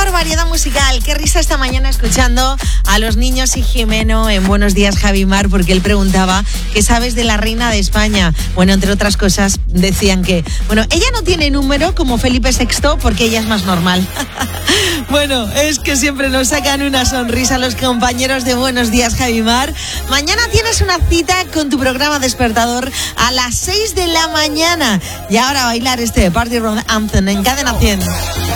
variedad musical. Qué risa esta mañana escuchando a los niños y Jimeno en Buenos Días, Javi Mar, porque él preguntaba ¿qué sabes de la reina de España? Bueno, entre otras cosas decían que, bueno, ella no tiene número como Felipe VI porque ella es más normal. Bueno, es que siempre nos sacan una sonrisa los compañeros de Buenos Días, Javi Mar. Mañana tienes una cita con tu programa Despertador a las 6 de la mañana. Y ahora bailar este Party Rock Anthem en Cadena 100.